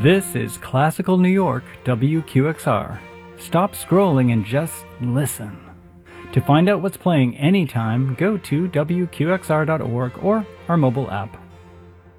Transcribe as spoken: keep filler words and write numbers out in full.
This is Classical New York W Q X R. Stop scrolling and just listen. To find out what's playing anytime, go to W Q X R dot org or our mobile app.